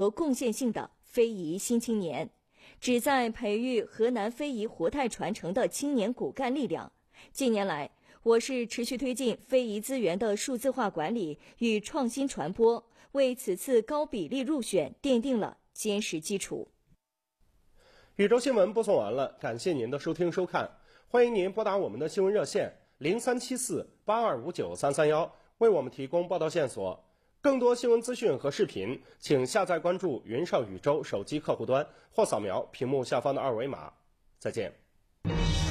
和贡献性的非遗新青年，旨在培育河南非遗活态传承的青年骨干力量。近年来，我市持续推进非遗资源的数字化管理与创新传播，为此次高比例入选奠定了坚实基础。 宇宙新闻播送完了，感谢您的收听收看，欢迎您拨打我们的新闻热线037482593331，为我们提供报道线索。更多新闻资讯和视频，请下载关注云上宇宙手机客户端或扫描屏幕下方的二维码。再见。